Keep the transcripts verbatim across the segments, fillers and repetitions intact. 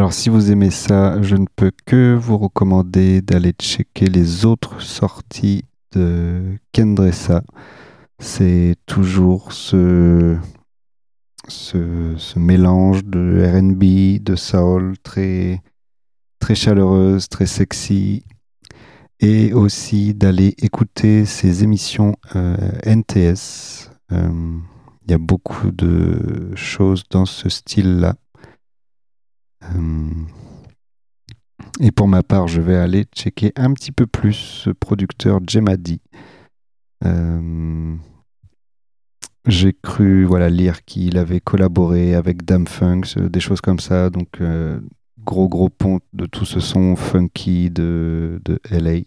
Alors, si vous aimez ça, je ne peux que vous recommander d'aller checker les autres sorties de Kendressa. C'est toujours ce, ce, ce mélange de R and B, de soul, très, très chaleureuse, très sexy. Et aussi d'aller écouter ses émissions euh, N T S. Euh, Il y a beaucoup de choses dans ce style-là. Euh, Et pour ma part, je vais aller checker un petit peu plus ce producteur Jemadi. Euh, j'ai cru voilà, lire qu'il avait collaboré avec Dam Funk, des choses comme ça. Donc, euh, gros gros pont de tout ce son funky de, de L A.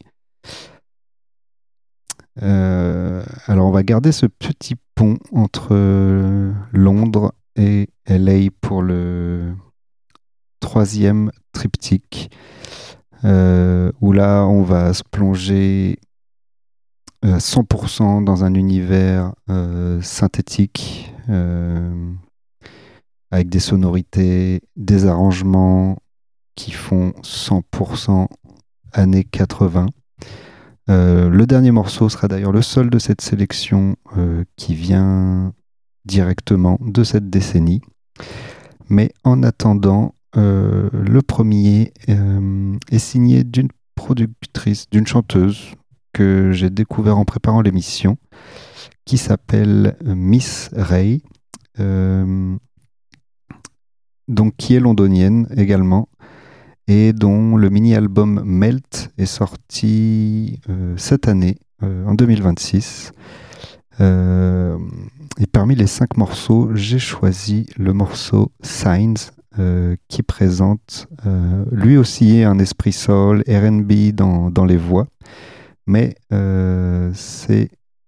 Euh, alors, on va garder ce petit pont entre Londres et L A pour le troisième triptyque. Euh, où là, on va se plonger à cent pour cent dans un univers euh, synthétique, euh, avec des sonorités, des arrangements qui font cent pour cent années quatre-vingts. Euh, le dernier morceau sera d'ailleurs le seul de cette sélection euh, qui vient directement de cette décennie. Mais en attendant, euh, le premier euh, est signé d'une productrice, d'une chanteuse que j'ai découvert en préparant l'émission, qui s'appelle Miss Ray, euh, donc qui est londonienne également, et dont le mini-album Melt est sorti euh, cette année, euh, en deux mille vingt-six. Euh, et parmi les cinq morceaux, j'ai choisi le morceau Signs, euh, qui présente euh, lui aussi un esprit soul, R and B dans, dans les voix, mais euh, c'est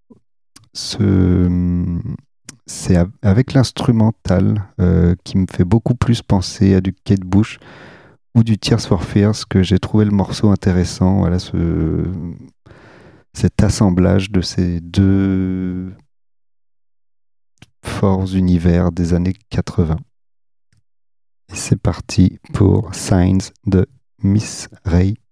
ce, c'est avec l'instrumental euh, qui me fait beaucoup plus penser à du Kate Bush ou du Tears for Fears que j'ai trouvé le morceau intéressant. Voilà, ce, cet assemblage de ces deux forts univers des années quatre-vingts. Et c'est parti pour Signs de Miss Ray.